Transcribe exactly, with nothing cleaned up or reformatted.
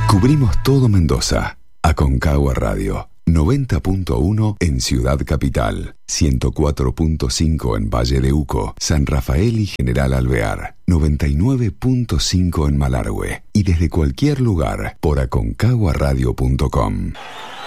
Cubrimos todo Mendoza. Aconcagua Radio. noventa punto uno en Ciudad Capital, ciento cuatro punto cinco en Valle de Uco, San Rafael y General Alvear, noventa y nueve punto cinco en Malargüe y desde cualquier lugar por aconcagua radio punto com.